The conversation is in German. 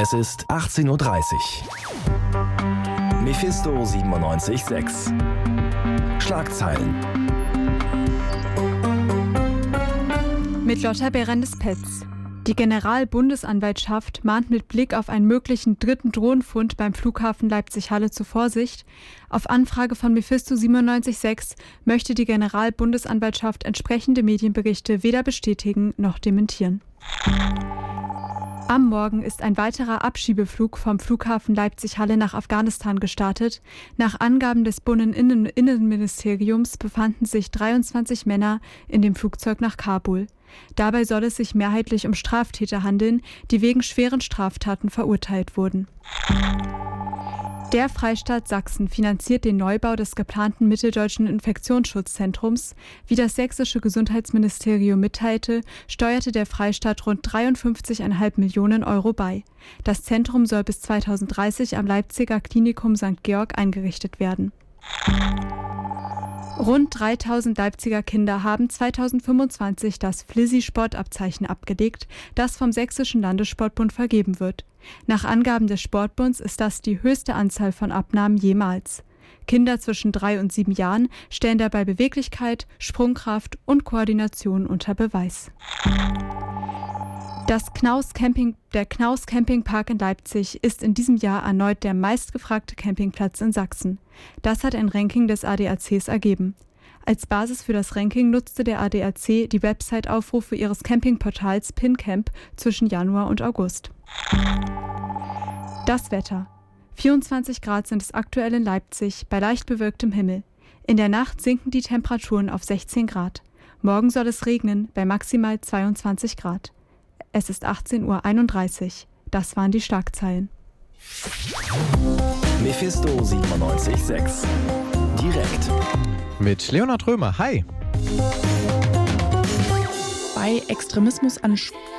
Es ist 18:30 Uhr. Mephisto 97.6. Schlagzeilen. Mit Lotta Berendes-Petz. Die Generalbundesanwaltschaft mahnt mit Blick auf einen möglichen dritten Drohnenfund beim Flughafen Leipzig-Halle zur Vorsicht. Auf Anfrage von Mephisto 97.6 möchte die Generalbundesanwaltschaft entsprechende Medienberichte weder bestätigen noch dementieren. Am Morgen ist ein weiterer Abschiebeflug vom Flughafen Leipzig-Halle nach Afghanistan gestartet. Nach Angaben des Bundesinnenministeriums befanden sich 23 Männer in dem Flugzeug nach Kabul. Dabei soll es sich mehrheitlich um Straftäter handeln, die wegen schweren Straftaten verurteilt wurden. Der Freistaat Sachsen finanziert den Neubau des geplanten Mitteldeutschen Infektionsschutzzentrums. Wie das sächsische Gesundheitsministerium mitteilte, steuerte der Freistaat rund 53,5 Millionen Euro bei. Das Zentrum soll bis 2030 am Leipziger Klinikum St. Georg eingerichtet werden. Rund 3000 Leipziger Kinder haben 2025 das Flizzy-Sportabzeichen abgelegt, das vom Sächsischen Landessportbund vergeben wird. Nach Angaben des Sportbunds ist das die höchste Anzahl von Abnahmen jemals. Kinder zwischen 3 und 7 Jahren stellen dabei Beweglichkeit, Sprungkraft und Koordination unter Beweis. Der Knaus Campingpark in Leipzig ist in diesem Jahr erneut der meistgefragte Campingplatz in Sachsen. Das hat ein Ranking des ADACs ergeben. Als Basis für das Ranking nutzte der ADAC die Website-Aufrufe ihres Campingportals PinCamp zwischen Januar und August. Das Wetter. 24 Grad sind es aktuell in Leipzig bei leicht bewölktem Himmel. In der Nacht sinken die Temperaturen auf 16 Grad. Morgen soll es regnen bei maximal 22 Grad. Es ist 18:31 Uhr. Das waren die Schlagzeilen. Mephisto 97.6. Direkt. Mit Leonhard Römer. Hi. Bei Extremismus an